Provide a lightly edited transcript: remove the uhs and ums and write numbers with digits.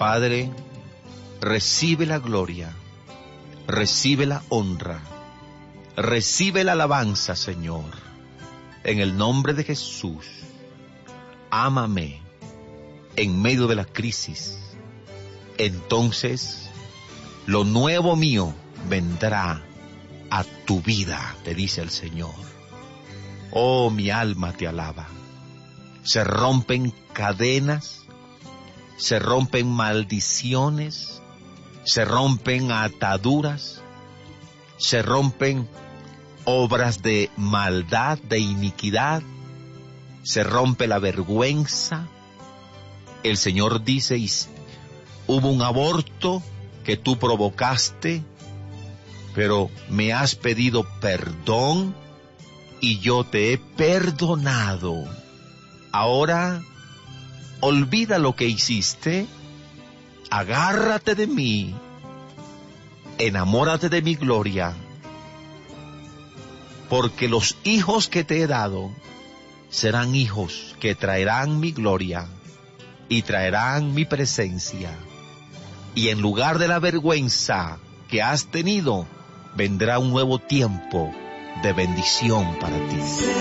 Padre, recibe la gloria, recibe la honra, recibe la alabanza, Señor, en el nombre de Jesús. Ámame en medio de la crisis. Entonces, lo nuevo mío vendrá a tu vida, te dice el Señor. Oh, mi alma te alaba. Se rompen cadenas, se rompen maldiciones, se rompen ataduras, se rompen obras de maldad, de iniquidad, se rompe la vergüenza. El Señor dice, hubo un aborto que tú provocaste, pero me has pedido perdón y yo te he perdonado. Ahora, olvida lo que hiciste, agárrate de mí, enamórate de mi gloria, porque los hijos que te he dado serán hijos que traerán mi gloria y traerán mi presencia. Y en lugar de la vergüenza que has tenido, vendrá un nuevo tiempo de bendición para ti.